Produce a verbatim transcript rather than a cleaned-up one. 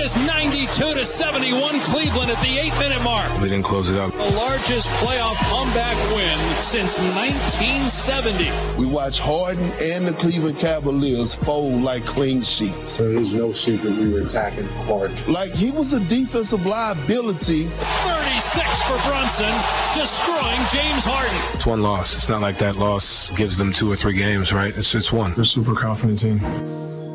Dallas ninety-two to seventy-one Cleveland at the eight-minute mark. We didn't close it out. The largest playoff comeback win since nineteen seventy. We watched Harden and the Cleveland Cavaliers fold like clean sheets. So there's no secret we were attacking hard. Like he was a defensive liability. thirty-six for Brunson, destroying James Harden. It's one loss. It's not like that loss gives them two or three games, right? It's it's one. We're a super confident team.